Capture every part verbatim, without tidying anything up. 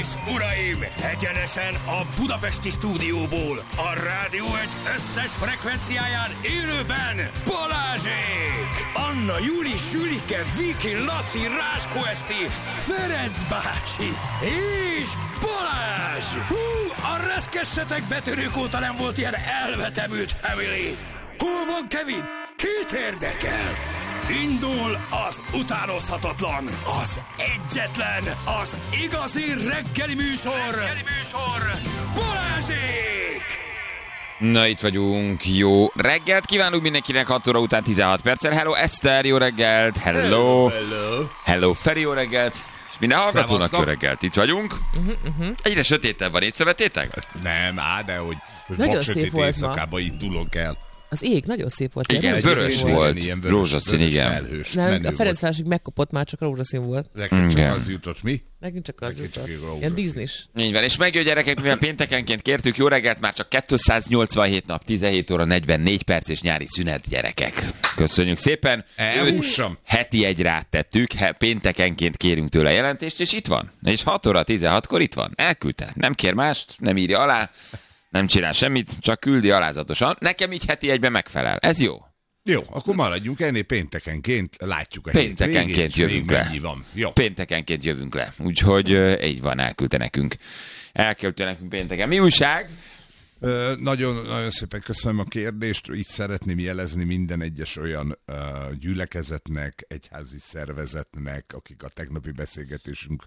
és uraim, egyenesen a budapesti stúdióból, a Rádió egy összes frekvenciáján élőben Balázsék! Anna, Júli, Sülike, Viki, Laci, Ráskó Eszti, Ferenc bácsi és Balázs! Hú, a reszkessetek betörők óta nem volt ilyen elvetemült family! Hol van Kevin? Kit érdekel? Indul az utánozhatatlan, az egyetlen, az igazi reggeli műsor, reggeli műsor, Balázsék! Na, itt vagyunk, jó reggelt kívánunk mindenkinek, hat óra után tizenhat perccel. Hello Eszter, jó reggelt, hello, hello, hello Feri, jó reggelt, és minden hallgatónak jó reggelt, itt vagyunk. Uh-huh, uh-huh. Egyre sötétebb van, észrevettétek? Nem, á, de hogy, hogy nagyon szép volt éjszakába indulunk el. Az ég nagyon szép volt. Igen, nem vörös volt, volt. Ilyen vörös, rózsaszín, vörös, igen. Felhős, nem, a Ferencvárosig megkapott, már csak rózsaszín volt. Nekünk csak az jutott, mi? Nekünk csak az jutott. Ilyen Disney-s. Így van, és megjön gyerekek, mivel péntekenként kértük, jó reggelt, már csak kétszáznyolcvanhét nap, tizenhét óra negyvennégy perc és nyári szünet, gyerekek. Köszönjük szépen. Elhússam. Heti egy rát tettük, péntekenként kérünk tőle jelentést, és itt van. És hat óra tizenhatkor itt van. Elküldte. Nem kér mást, nem írja alá. Nem csinál semmit, csak küldi alázatosan. Nekem így heti egyben megfelel. Ez jó. Jó, akkor maradjunk ennél péntekenként, látjuk a Péntekenként jövünk le. Van. Jó. Péntekenként jövünk le. Úgyhogy uh, így van, elküldte nekünk. Elküldte nekünk pénteken. Mi újság? Uh, nagyon, nagyon szépen köszönöm a kérdést. Itt szeretném jelezni minden egyes olyan uh, gyülekezetnek, egyházi szervezetnek, akik a tegnapi beszélgetésünk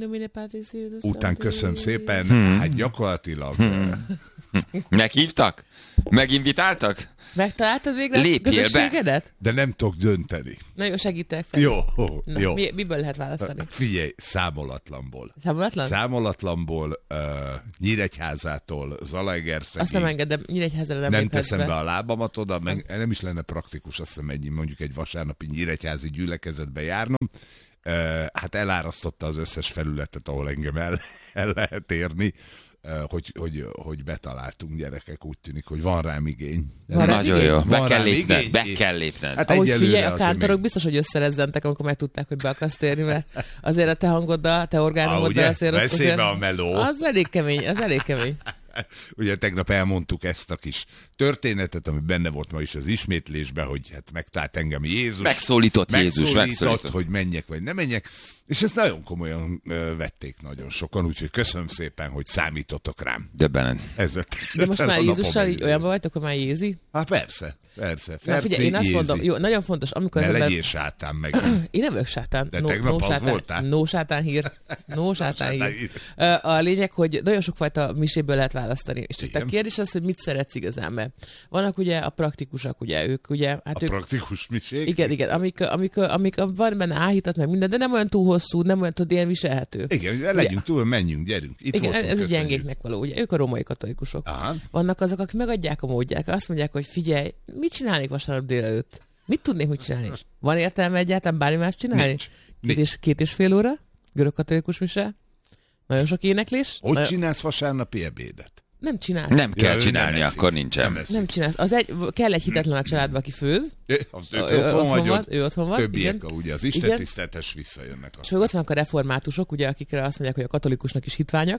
után köszönöm szépen. Hmm. Hát gyakorlatilag... Hmm. Uh, Meghívtak? Meginvitáltak? Megtaláltad végre a közösségedet? Be. De nem tudok dönteni. Na jó, segítek fel. Jó, Na, jó. Mi, miből lehet választani? Figyelj, számolatlanból. Számolatlan? Számolatlanból, uh, Nyíregyházától, Zalaegerszegi. Azt nem engedem, Nyíregyházára nem Nem teszem be. be a lábamat oda, meg nem is lenne praktikus, azt hiszem egy, mondjuk egy vasárnapi nyíregyházi gyülekezetbe járnom. Uh, hát elárasztotta az összes felületet, ahol engem el, el lehet érni. Hogy, hogy, hogy betaláltunk, gyerekek, úgy tűnik, hogy van rám igény. Van Nagyon igény? Jó, be van kell lépned, igény? be kell lépned. Hát ahogy figyelj, a kántorok még... biztos, hogy összerezzentek, amikor megtudták, hogy be akarsz térni, mert azért a te hangoddal, te orgánumoddal azért... Beszélj be a meló. Az elég kemény, az elég kemény. Ugye tegnap elmondtuk ezt a kis történetet, ami benne volt ma is az ismétlésben, hogy hát megtalált engem Jézus. Megszólított, megszólított Jézus, megszólított. Hogy menjek vagy nem menjek. És ezt nagyon komolyan ö, vették nagyon sokan, úgyhogy köszönöm szépen, hogy számítottok rám. Döbbenen. Ezzel, De most már Jézussal így olyanban vagytok, hogy már Jézi? Hát persze, persze. Na figyelj, én azt Jézi. mondom, jó, nagyon fontos, amikor... Ne az ember... legyél sátán meg. Én nem vagyok sátán. De no, tegnap no az sátán, voltál. No sátán hír. No sátán hír. A lényeg, hogy nagyon sokfajta miséből lehet választani. És csak a kérdés az, hogy mit szeretsz igazán, mert vannak ugye a praktikusak, ugye ők, ugye... Hát a ők, praktikus misék? Igen, igen, amik, amik, amik, amik van benne áhítat, meg minden, de nem olyan túl hosszú, nem olyan tudod, ilyen viselhető. Igen, legyünk ugye, túl, menjünk, gyerünk. Itt igen, voltunk, ez a köszönjük. gyengéknek való, ugye ők a római katolikusok. Aha. Vannak azok, akik megadják a módják, azt mondják, hogy figyelj, mit csinálnék vasárnap délelőtt? Mit tudnék, hogy csinálni? Van értelme egyáltalán bármi más csinálni? Nincs. Két, és, két és fél óra? Görög katolikus mise? Nagyon sok éneklés? Hogy nagyon... csinálsz vasárnapi ebédet? Nem csinálsz. Nem kell ja, csinálni, nem akkor nincsen. Nem, nem csinálsz. Az egy, kell egy hitetlen a családba, aki főz. Ő, ő, ő otthon, vagy van, ő otthon van. Többiek, igen. ugye az istentiszteletes visszajönnek. És ott vannak a reformátusok, ugye, akikre azt mondják, hogy a katolikusnak is hitványak.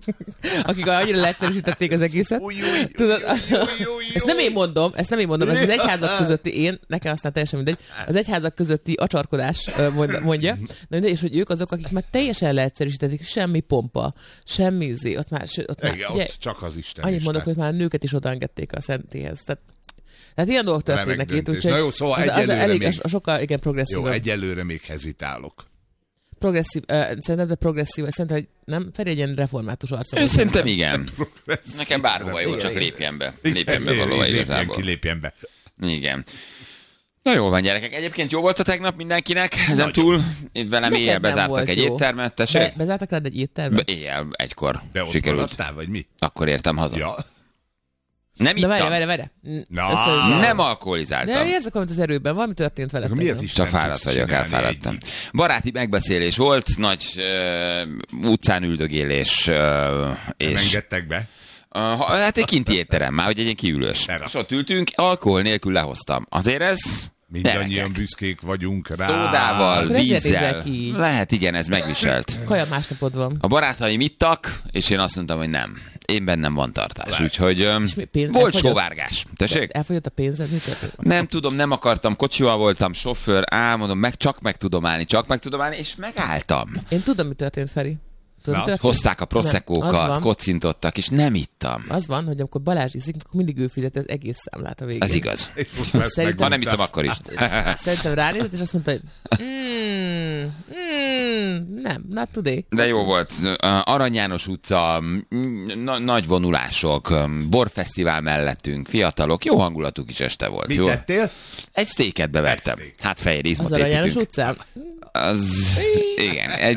Akik annyira leegyszerűsítették az egészet. Tudod, ezt nem én mondom, ezt nem én mondom, ez az egyházak közötti, én, nekem aztán teljesen mindegy, az egyházak közötti acsarkodás mondja, de és hogy ők azok, akik már teljesen leegyszerűsítették, semmi pompa, semmi zé, ott már, ott már igen, figyelj, ott csak az Isten. annyit mondok, hogy már a nőket is odaengedték a szentéhez. Tehát, tehát ilyen dolgok történnek itt, úgyhogy na jó, szóval az, az elég, még, a sokkal, igen, progresszív. Jó, egyelőre még hezitálok. Progresszív, uh, szerintem, de progresszív, szerintem, hogy nem, Feri egy ilyen református arca. Én szerintem igen. Nekem bárhova jó, csak lépjen be. Lépjen be valóban igazából. Ki lépjen be. Igen. Na jó van, gyerekek. Egyébként jó volt a tegnap mindenkinek, ezen túl. Itt velem Neked éjjel nem bezártak volt egy jó. éttermet, tessék. Be, bezártak rád egy éttermet? Be, éjjel, egykor De ott sikerült. maradtál, vagy mi? Akkor értem haza. Ja. Nem De ittam. várj, várj, várj. Na, nem alkoholizáltam. De érzek, amit az erőben, valami történt veled. Mi az Isten? Csak fáradt vagyok, elfáradtam. Baráti megbeszélés volt, nagy uh, utcán üldögélés. Uh, és nem engedtek be? Uh, hát egy kinti étterem, már hogy egy ilyen kiülős. És ott ültünk, alkohol nélkül lehoztam. Azért ez... Mindannyian Gyerekek. büszkék vagyunk rá. Szódával, Akkor ezért vízzel. nézek így. Lehet, igen, ez megviselt. Kaja másnapod van. A barátaim ittak, és én azt mondtam, hogy nem. Én bennem van tartás. Lehet. Úgyhogy öm, mi, pénz volt elfogyott? sóvárgás. Tessék? Elfogyott a pénzed? Mi történt? Nem tudom, nem akartam, kocsival voltam, sofőr, álmodom, meg csak meg tudom állni, csak meg tudom állni, és megálltam. Én tudom, mi történt, Feri. Tudod, Na, mi történt? Hozták a Nem, az proszekókat, van. kocintottak, és nem ittam. Az van, hogy amikor Balázs iszik, akkor mindig ő fizet az egész számlát a végén. Ez igaz. És most már ezt Szerintem- Ha nem iszom, megmondtad. akkor is. Szerintem ránézett, és azt mondta, hogy mm, mm, nem, not today. De jó volt. Arany János utca, na- nagy vonulások, borfesztivál mellettünk, fiatalok, jó hangulatú kis este volt. Mit Jó? tettél? Egy sztéket bevertem. Egy steak. Hát fehér izmot Az Arany János építünk. utcán? Az... Igen, egy...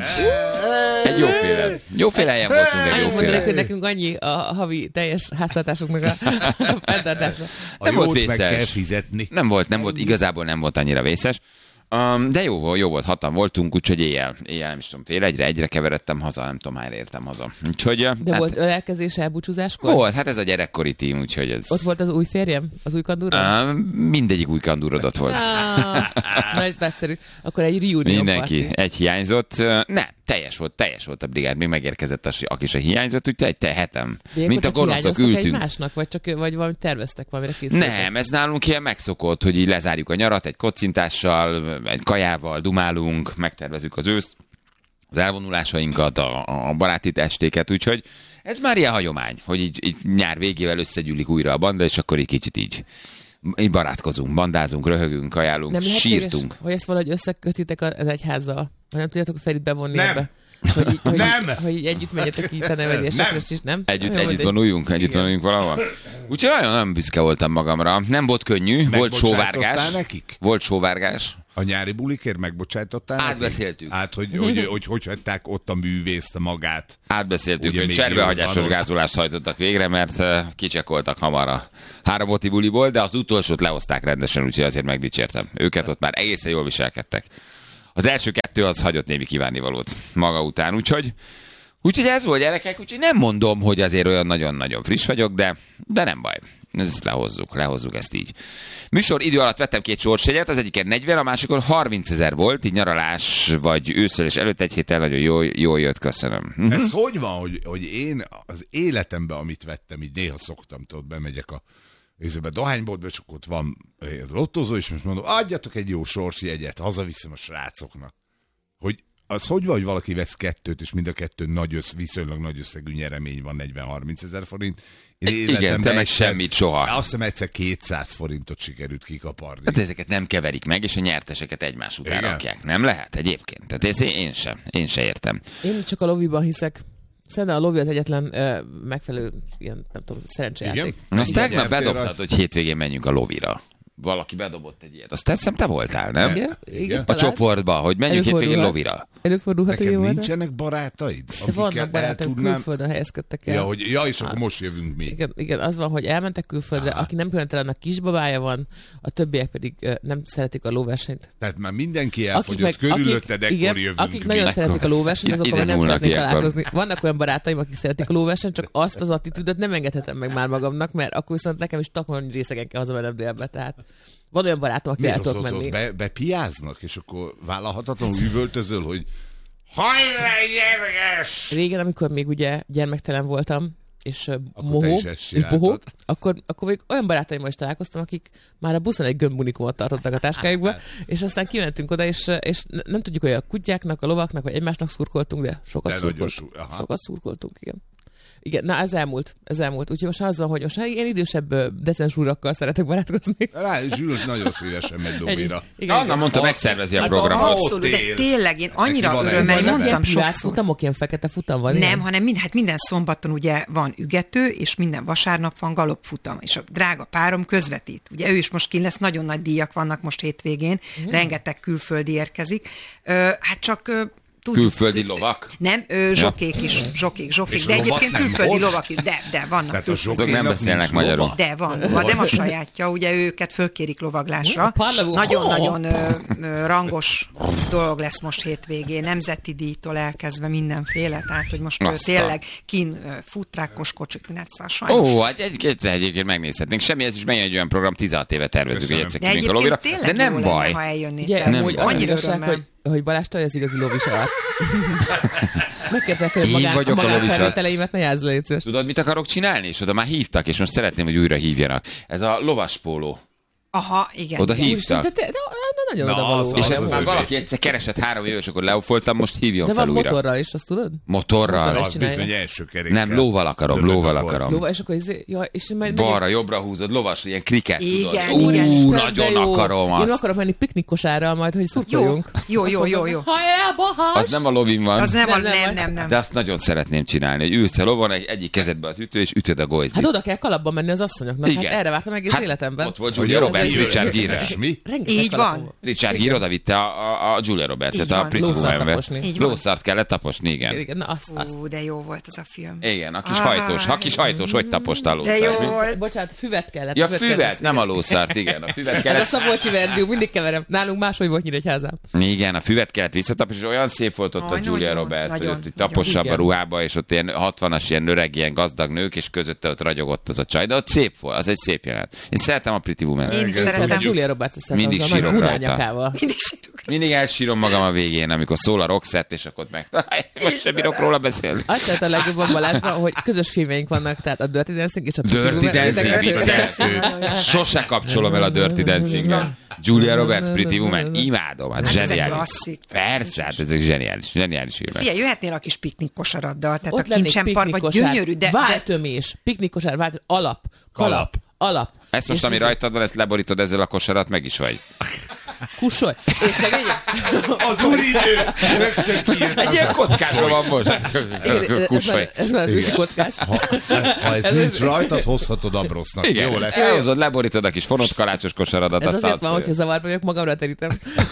Egy jóféle. Jóféle helyen voltunk, egy Annyit mondanék, jóféle. hogy nekünk annyi a havi teljes háztartásunknak a fenntartása. A Nem volt jót meg vészes. kell fizetni. Nem volt, nem volt, igazából nem volt annyira vészes. Um, de jó volt, jó volt, hatan voltunk, úgyhogy éjjel, éjjel nem is tudom, fél egyre, egyre keveredtem haza, nem tudom, hányra értem haza. Úgyhogy, De hát, volt ölelkezés elbúcsúzáskor? volt, hát ez a gyerekkori tím, úgyhogy ez... Ott volt az új férjem? Az új kandúra? Uh, mindegyik új kandúrod ott volt. Ah, nagy nagyszerű. Akkor egy reunion Mindenki, party. egy hiányzott. Uh, nem, teljes volt, teljes volt a brigád, még megérkezett, a, aki se hiányzott, úgyhogy egy te hetem. De Mint a ilyenkor csak gonoszok hiányoztok ültünk. egymásnak, vagy csak vagy valami terveztek valamire készültek? Nem, ez nálunk ilyen megszokott, hogy így lezárjuk a nyarat egy kocintással, egy kajával, dumálunk, megtervezzük az őszt, az elvonulásainkat, a, a baráti estéket, úgyhogy ez már ilyen hagyomány, hogy így, így nyár végével összegyűlik újra a banda, és akkor így kicsit így, így barátkozunk, bandázunk, röhögünk, kajálunk, Nem lehetséges, sírtunk. hogy ezt valahogy összekötitek az egyházzal? Vagy nem tudjátok a Ferit bevonni Nem. ebbe? Hogy így, hogy, Nem. Így, hogy így együtt menjetek itt a nevedésekre, Nem. is, nem? Együtt, Nem, együtt mindegy. vonuljunk, együtt Igen. vonuljunk valahol. Úgyhogy nagyon nem büszke voltam magamra. Nem volt könnyű, volt sóvárgás. Megbocsájtottál nekik? Volt sóvárgás. A nyári bulikért megbocsájtottál? nekik? Átbeszéltük. Hát, hogy hogy, hogy, hogy hagyták ott a művészt magát. Átbeszéltük, Ugye hogy még cserbehagyásos józanul. gázolást hajtottak végre, mert uh, kicsekoltak hamar a három oti buliból, de az utolsót lehozták rendesen, úgyhogy azért megdicsértem. Őket ott már egészen jól viselkedtek. Az első kettő az hagyott némi kívánnivalót maga után, úgyhogy úgyhogy ez volt, gyerekek, úgyhogy nem mondom, hogy azért olyan nagyon-nagyon friss vagyok, de, de nem baj. Ezt lehozzuk, lehozzuk ezt így. Műsor idő alatt vettem két sorsjegyet, az egyiken negyven, a másikon harmincezer volt, így nyaralás vagy ősszel és előtt egy héttel nagyon jól, jól jött, köszönöm. Mhm. Ez hogy van, hogy, hogy én az életemben, amit vettem, így néha szoktam, tudod, bemegyek a részében dohányboltba, és akkor ott van egy lottozó, és most mondom, adjatok egy jó sorsjegyet, hazaviszem a srácoknak. Hogy az hogy van, hogy valaki vesz kettőt, és mind a kettő nagy össz, viszonylag nagy összegű nyeremény van, negyven-harminc ezer forint. Én Igen, te életemben meg egyszer- semmit soha. Azt hiszem egyszer kétszáz forintot sikerült kikaparni. Hát ezeket nem keverik meg, és a nyerteseket egymás után Igen. rakják. Nem lehet egyébként? Tehát ezt én, én sem, én sem értem. Én csak a loviban hiszek. Szerintem a lovi az egyetlen ö, megfelelő, ilyen, nem tudom, szerencsejáték. Igen? Na, azt Igen, tegnap nyertél bedobtad, rajta? hogy hétvégén menjünk a lovira. Valaki bedobott egy ilyet. Azt tetszem, te voltál, nem? Igen? Igen, A talán. csoportba, hogy menjünk hétvégén Előfordulhat. lovira. Előfordulhat, hogy Neked jó volt. nincsenek barátaid? De akikkel vannak el barátaim, tudnám- külföldön helyezkedtek el. Ja, hogy, ja, és akkor most jövünk mi. Igen, igen, az van, hogy elmentek külföldre, Aha. aki nem különösen, annak kisbabája van, a többiek pedig ö, nem szeretik a lóversenyt. Tehát már mindenki Akik elfogyott, meg- körülötted, akik- ekkor igen, jövünk akik mi. nagyon Akkor- szeretik a lóversenyt, Ja, azokkal ide nem nyúlnak szeretnék ilyenkor. találkozni. Vannak olyan barátaim, akik szeretik a lóversenyt, csak azt az attitűdöt nem engedhetem meg már magamnak, mert akkor viszont nekem is takarni részegen kell hazamennem délbe. Tehát van olyan barátom, aki el Miért ott, tudok ott, ott menni. be, bepiáznak, és akkor vállalhatatlanul üvöltözöl, hogy hajrá, gyerges! Régen, amikor még ugye gyermektelen voltam, és uh, te mohó, is ezt és csináltad. bohó, akkor, akkor még olyan barátaimmal is találkoztam, akik már a buszon egy gömbunikumot tartottak a táskájukba, és aztán kimentünk oda, és, és nem tudjuk, hogy a kutyáknak, a lovaknak, vagy egymásnak szurkoltunk, de sokat De nagyon szurkoltunk. sú- aha. Sokat szurkoltunk, igen. Igen, na ez elmúlt, ez elmúlt. Úgyhogy most az van, hogy most én idősebb ö, decensúrakkal szeretek barátkozni. Rá, Zsülc nagyon szívesen megy lobira. Igen, Anna igen. mondta, megszervezi a Hát programot. ott Abszolút, de él. tényleg én annyira van egy örömmel van mondtam ilyen privát sokszor. futamok, ilyen fekete futam van? Nem, ilyen? hanem mind, hát minden szombaton ugye van ügető, és minden vasárnap van galopfutam, és a drága párom közvetít. Ugye ő is most kint lesz, nagyon nagy díjak vannak most hétvégén, mm. rengeteg külföldi érkezik. Ö, hát csak ö, Külföldi lovak? Nem, ö, zsokék is, zsokék, zsokék, És de lovat egyébként nem külföldi volt? lovak is, de, de vannak. Tehát a külföldi. Azok nem zsokénak beszélnek nincs magyarul. lova? De van, van, nem a sajátja, ugye őket fölkérik lovaglásra. Parlavó. Nagyon-nagyon ö, ö, rangos dolog lesz most hétvégén, nemzeti díjtól elkezdve mindenféle, tehát hogy most ö, Aztán. tényleg kín ö, futrákos kocsik, mindent szóval sajnos. Ó, hát egy kétszer egyébként megnézhetnénk. Semmi, ez is megint egy olyan program, tizenhat éve tervezzük, hogy egyszer De kimegyünk a egyébként lovira. tényleg De nem jó baj. lenne, ha eljönnétek. Ugye, Nem hogy baj. az Annyira igazság, örömmel. hogy, hogy Balázs te az igazi lovis arc. Megkértek, hogy Én magán, vagyok a lovis arc. magánfelvételeimet ne játsz le, légy szíves. Tudod, mit akarok csinálni? És oda már hívtak, és most szeretném, hogy újra hívjanak. Ez a lovaspóló. Aha, igen. Oda igen. hívtak. De, te, de, de nagyon Na, odavaló. az- És az ezt az már övé. valaki egyszer keresett három éve, és akkor lefoltam, most hívjon De fel van újra. motorral is, azt tudod? Motorral. Motorral. Az csinálja. bizony első kerékkel. Nem, lóval akarom, Dögöd lóval akkor. akarom. Jó, és akkor izé, ja, és majd Balra, jobbra húzod, lovas, ilyen kriket, tudod. Igen, Ú, igen. nagyon akarom Én azt. akarok menni piknikkosárral majd, hogy Jó, szurkoljunk. jó, jó, jó, jó. Hajrá, Bahás! Az nem a lovin van. Az nem, Nem, a, nem, nem, nem. nem, nem. De azt nagyon szeretném csinálni, hogy ülsz a lovon, egy, egyik kezedbe az ütő, és ütöd a gojzlit. Hát oda kell kalapban menni az asszonyoknak. Hát Igen. erre vártam egész Hát életemben. Ott volt Julia Hogy Roberts, jön, Richard jön, Gere. és mi? Rengeteg Így kalapom van. volt. Richard Gere oda vitte a, a, a Julia Roberts-et, Így a van. Pretty Lószart Woman-be. taposni. Így van. Lószart kellett taposni, igen. Igen, na azt, azt. Ú, de jó volt ez a film. Igen, a kis Ah, hajtós, a kis hajtós, hogy tapostál De jó lószart? mi? volt. Bocsánat, füvet kellett. Ja, kellett. füvet, nem a lószart, igen. A füvet Ez a kellett, Szabolcsi verzió, mindig keverem. Nálunk máshogy volt Nyíregyházán. igen, a füvet kellett visszataposni, és olyan szép volt ott Ah, a Julia nagyon, Roberts, hogy nagyon, ott így nagyon. taposabb a Igen. ruhába, és ott ilyen hatvanas, ilyen öreg, ilyen gazdag nők, és közötte ott ragyogott az a csaj, de ott szép volt, az egy szép jelenet. Én szeretem a Pretty Woman. Én is Igen, szeretem. A Julia Roberts szeretem, Mindig az a nagy sírok rajta. hunányakával. Mindig sírok. Mindig elsírom magam a végén, amikor szól a Roxette, és akkor meg... Most sem bírok róla beszélni. Azt szeret a legjobban Balázsban, hogy közös filmeink vannak, tehát a Dirty Dancing és a Pretty Dirty Woman. Dancing, Ezek- vicces. Sose kapcsolom el a Dirty Dancing-el. Julia Roberts, Pretty Woman, imádom, hát Hát ezek zseniális. klasszik. Persze, hát ezek zseniális, zseniális filmek. Figyelj, jöhetnél a kis piknikkosaraddal, tehát Ott a lennék kincsempar, vagy piknikkosár, gyönyörű, de, de váltömés, piknikkosár, váltömés, alap, kalap, Kalap. alap. Ezt most, És ami ez- rajtad van, ezt leborítod ezzel a kosarat, meg is vagy. Kussolj. És szegény. Az úridő! Rögtön kijött. Egy ilyen kockádról van most. Ez Kussolj. már- Ez már az kockás. Ha, ha ez nincs rajtad, hozhatod Abrosznak. Igen, Jó lesz. elhozod, leborítod a kis fonott kalácsos kosaradat, Ez azt azért adsz. van, hogyha zavarba vagyok, magamra terítem.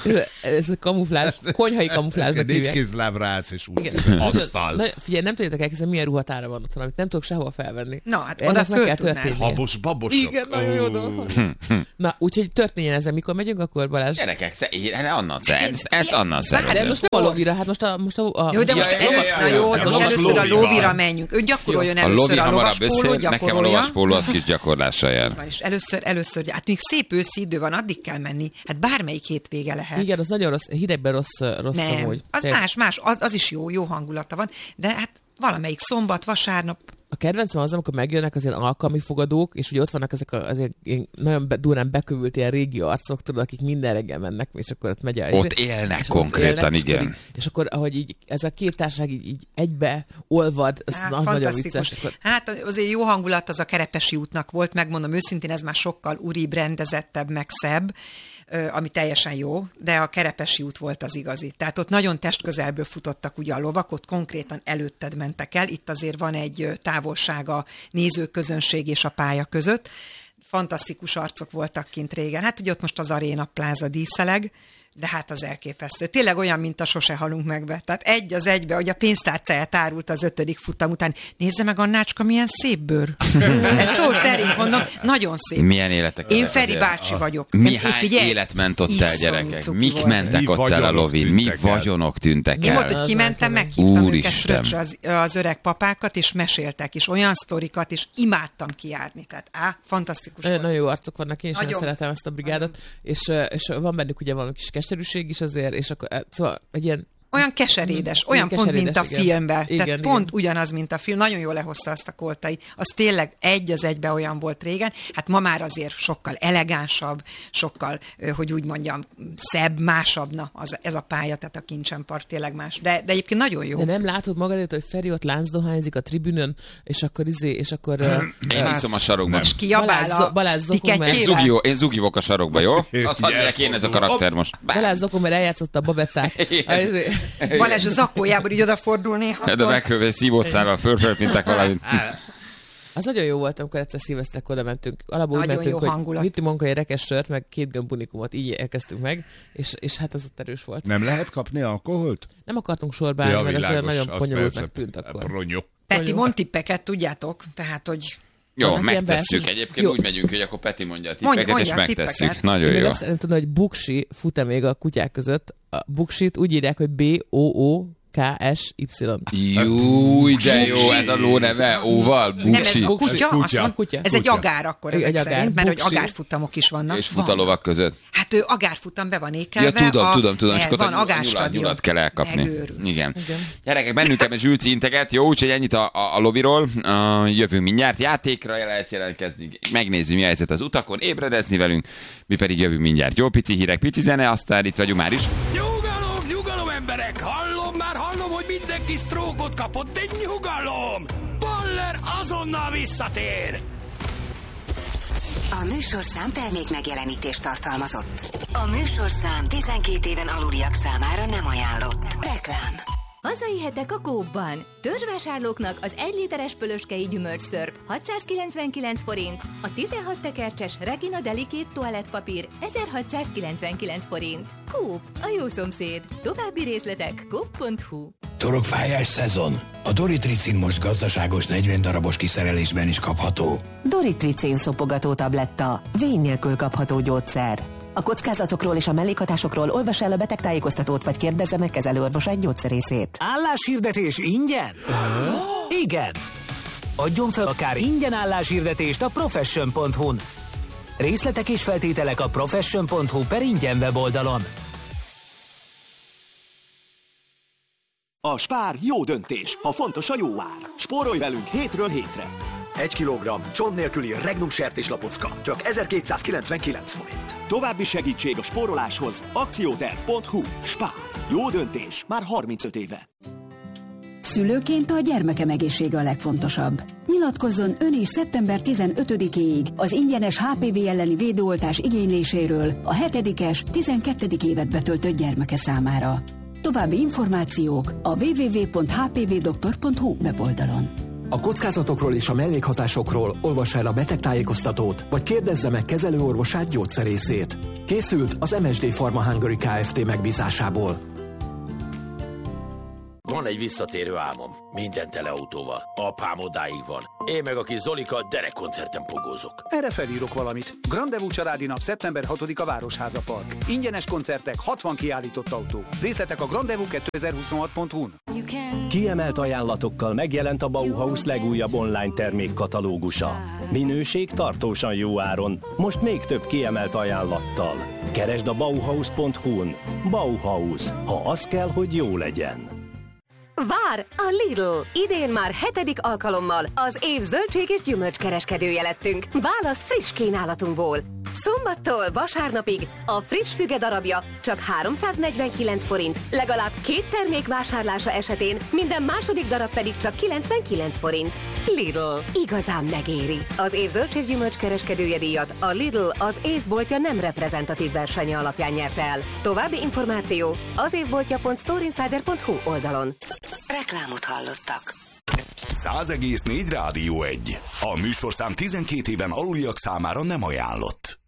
Ez a kamuflázs, konyhai kamuflázsnak Négy hívják. kézlábra állsz, és úgy. Igen. Asztal. Na, figyelj, nem tudjátok elképzelni, milyen ruhatára van otthon, amit nem tudok sehova felvenni. Na, hát Ennek oda meg föl kell tudnál. történnie. Habos, babosok. Igen, nagyon jó Ó. dolog. Na, úgyhogy történjen ezen, mikor megyünk, akkor Balázs. Gyerekek, sze- én annan szeretem. Ezt, ezt annan De szeretem. most nem a lovira, hát most a... Most a, a Jó, de most Ja, ja, ja, először, ja, na ja, jó, ja, de ja, most most először a lovival. lóvira menjünk. Ő gyakoroljon A először lovi a hamarabb lovaspólót, összejön, nekem a gyakorolja. lovaspóló az kis gyakorlással jár. És először, először, hát még szép őszi idő van, addig kell menni. Hát bármelyik hétvége lehet. Igen, az nagyon rossz, hidegben rossz, rossz Nem, amúgy. az Tényleg. más, más, az, az is jó, jó hangulata van, de hát valamelyik szombat, vasárnap, A kedvencem az, amikor megjönnek az ilyen alkalmi fogadók, és ugye ott vannak ezek a, azért ilyen nagyon be, durán bekövült ilyen régi arcok, tudod, akik minden reggel mennek, és akkor ott megy a... Ott élnek és ott konkrétan, és akkor igen. így- És akkor, ahogy így ez a két társaság így, így egybe olvad, az, hát, az nagyon fantasztikus. vicces. Akkor, Hát azért jó hangulat az a Kerepesi útnak volt, megmondom őszintén, ez már sokkal uribb, rendezettebb, meg szebb, ö, ami teljesen jó, de a Kerepesi út volt az igazi. Tehát ott nagyon testközelből futottak ugye a lovak, ott konkrétan előtted mentek el, itt azért van egy ö, távolság a nézőközönség és a pálya között. Fantasztikus arcok voltak kint régen. Hát ugye ott most az Aréna Pláza díszeleg, de hát az elképesztő. Tényleg olyan, mint a Sose halunk megbe. Tehát egy az egybe, hogy a pénztárcáját árult az ötödik futam után. Nézze meg, Annácska, milyen szép bőr. Ez szó szerint mondom, nagyon szép. Milyen életek Én ezek Feri azért? bácsi vagyok. Mi Nem, hány figyelj, élet ment ott el, iszonyú gyerekek? cuki Mik volt. mentek Mi ott el a vagyonok lovin? Mi tűntek el. vagyonok tűntek Én volt, el? hogy Az kimentem, elkezdem. meghívtam Úristen. őket fröccsre az, az öreg papákat, és meséltek, és olyan sztorikat, és imádtam kijárni. Tehát á, fantasztikus nagyon, volt. nagyon jó arcok vannak, én is nagyon Nagyon. szeretem ezt a brigádot, és, ö, és van bennük ugye valami kis keserűség is azért, és akkor ö, szóval egy ilyen Olyan keserédes, Mm, olyan igen, pont, mint a keserédes, igen. filmben. Igen, Tehát igen. pont ugyanaz, mint a film. Nagyon jól lehozta azt a Koltai. Az tényleg egy az egybe olyan volt régen. Hát ma már azért sokkal elegánsabb, sokkal, ö, hogy úgy mondjam, szebb, másabb. Na, az, ez a pálya, tehát a Kincsempart tényleg más. De, de egyébként nagyon jó. De nem látod magad előtt, hogy Feri ott láncdohányzik a tribünön, és akkor izé, és akkor... ö, Én iszom a sarokban. És kiabál Balázs- a Balázs zokog meg. Én, pikettyével. zugi, én zugivok a sarokba, jó? Azt Ugye, mondják, én ez a karakter most. Balázs Zokó, mert eljátszotta a babetták. Igen. A izé- Balázs a zakójában így odafordul néha. De meghővé szívószálval fölfölpintek valamit. Az nagyon jó volt, amikor egyszer szilveszterek oda mentünk. Alapból úgy mentünk, hogy hangulat. Vittünk munkai rekes sört, meg két gömbunikumot, így elkezdtünk meg, és, és hát az ott erős volt. Nem lehet kapni alkoholt? Nem akartunk sorba állni, ja, mert az olyan nagyon bonyolultnak tűnt akkor. Pronyok. Peti, mond tippeket, tudjátok, tehát, hogy... Jó, vannak megtesszük. Egyébként jó. Úgy megyünk, hogy akkor Peti mondja a tippeket, mondja, és megtesszük. Tippeket. Nagyon én jó. Azt nem tudom, hogy buksi fut-e még a kutyák között. A buksit úgy írják, hogy B O O K S Y. Júj, de jó, ez a ló neve, óval, buksi. Nem, ez kutya, kutya. Azt mondom, kutya. Ez egy agár akkor ezek egy agár, szerint, mert buksi. Hogy agárfutamok is vannak. És futalovak között. Hát ő agárfutam be van ékelve. Ja, tudom, a, tudom, tudom. el, van agárstadion. Nyulat kell elkapni. Megőrülsz. Igen. Igen. Gyerekek, mennünk ebben Zsülci integet. Jó, úgyhogy ennyit a, a, a lobiról. Uh, jövünk mindjárt. Játékra lehet jelentkezni. Megnézzük, mi a helyzet az utakon. Ébredezni velünk. Mi pedig jövünk mindjárt. Jó, pici hírek, pici zene, aztán itt vagyunk már is. Nyugalom, nyugalom emberek! Hallom, már hallom, hogy mindenki sztrókot kapott, de nyugalom! Baller azonnal visszatér! A műsorszám termék megjelenítést tartalmazott. A műsorszám tizenkét éven aluliak számára nem ajánlott. Reklám. Hazai hetek a Coop-ban. Törzsvásárlóknak az egy literes pölöskei gyümölcstörp hatszázkilencvenkilenc forint, a tizenhat tekercses Regina Delicate toalettpapír ezerhatszázkilencvenkilenc forint. Coop, a jó szomszéd. További részletek coop pont hu. Torokfájás szezon. A Doritricin most gazdaságos negyven darabos kiszerelésben is kapható. Doritricin szopogató tabletta. Vény nélkül kapható gyógyszer. A kockázatokról és a mellékhatásokról olvas el a betegtájékoztatót, vagy kérdezze meg kezelőorvosát gyógyszerészét. Álláshirdetés ingyen? Igen! Adjon fel akár ingyen álláshirdetést a profession pont hu-n. Részletek és feltételek a profession pont hu per ingyen weboldalon. A Spár jó döntés, ha fontos a jó ár. Spórolj velünk hétről hétre. Egy kilogramm csont nélküli Regnum sertéslapocka, csak ezerkétszázkilencvenkilenc forint. További segítség a spóroláshoz. akcióterv pont hu. Spár. Jó döntés. Már harmincöt éve. Szülőként a gyermekem egészsége a legfontosabb. Nyilatkozzon ön is szeptember tizenötödikéig az ingyenes há pé vé elleni védőoltás igényléséről a hetedikes, tizenkettedik évet betöltött gyermeke számára. További információk a double-u double-u double-u pont h p v doktor pont hu weboldalon. A kockázatokról és a mellékhatásokról olvassa el a betegtájékoztatót, vagy kérdezze meg kezelőorvosát gyógyszerészét. Készült az em es dé Pharma Hungary Kft. Megbízásából. Van egy visszatérő álmom. Minden teleautóval. Apám odáig van. Én meg a kis Zolika derekkoncerten pogózok. Erre felírok valamit. Grandevú családi nap szeptember hatodika Városháza Park. Ingyenes koncertek, hatvan kiállított autó. Részletek a grandevú kétezer-huszonhat pont hu-n. Kiemelt ajánlatokkal megjelent a Bauhaus legújabb online termékkatalógusa. Minőség tartósan jó áron. Most még több kiemelt ajánlattal. Keresd a bauhaus pont hu-n. Bauhaus. Ha az kell, hogy jó legyen. Vár a Lidl! Idén már hetedik alkalommal az év zöldség és gyümölcskereskedője lettünk. Válasz friss kínálatunkból. Szombattól vasárnapig a friss füge darabja csak háromszáznegyvenkilenc forint, legalább két termék vásárlása esetén, minden második darab pedig csak kilencvenkilenc forint. Lidl. Igazán megéri. Az év zöldség gyümölcskereskedője díjat a Lidl az évboltja nem reprezentatív versenye alapján nyerte el. További információ az évboltja pont storeinsider pont hu oldalon. Reklámot hallottak. száz egész négy Rádió egy. A műsorszám tizenkét éven aluliak számára nem ajánlott.